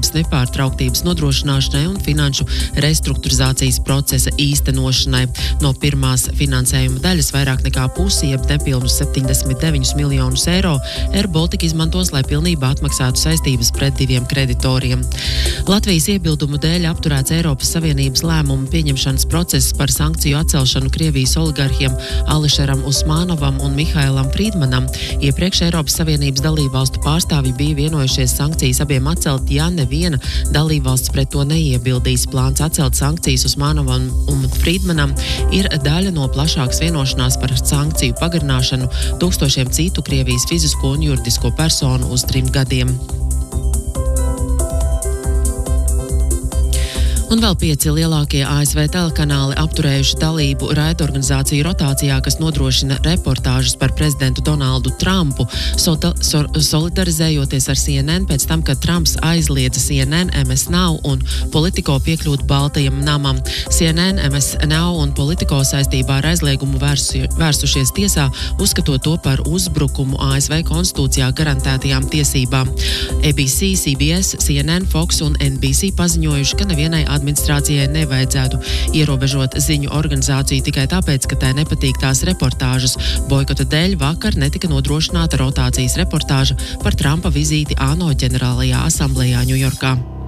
paredzētas nepārtrauktības nodrošināšanai un finanšu restruktūrizācijas procesa īstenošanai. No pirmās finansējuma daļas vairāk nekā pusi, jeb nepilnus 79 miljonus eiro, Air Baltica izmantos, lai pilnībā atmaksātu saistības pret 2 kreditoriem. Latvijas iebildumu dēļ apturēts Eiropas Savienības lēmumu pieņemšanas process par sankciju atcelšanu Krievijas oligarhiem Ališeram Usmanovam un Mihailam Friedmanam. Iepriekš Eiropas Savienības dalībvalstu pārstāvji bija vienojušies sankcijas abiem atcelt, ja neviena dalībvalsts pret to neiebildīs. Plāns atcelt sankcijas Usmanovam un Friedmanam ir daļa no plašākas vienošanās par sankciju pagarināšanu tūkstošiem citu Krievijas fizisko un juridisko personu uz 3 gadiem. Un vēl 5 lielākie ASV telekanāli apturējuši dalību raidorganizāciju rotācijā, kas nodrošina reportāžas par prezidentu Donaldu Trumpu, solidarizējoties ar CNN pēc tam, kad Trumps aizliedza CNN, MS Now un Politico piekļūt Baltajam namam. CNN, MS Now un Politico saistībā ar aizliegumu vērsušies tiesā, uzskatot to par uzbrukumu ASV konstitūcijā garantētajām tiesībām. ABC, CBS, CNN, Fox un NBC paziņojuši, ka nevienai administrācijai nevajadzētu ierobežot ziņu organizāciju tikai tāpēc, ka tai nepatīk tās reportāžas. Boikota dēļ vakar netika nodrošināta rotācijas reportāža par Trumpa vizīti ANO ģenerālajā asamblējā Ņujorkā.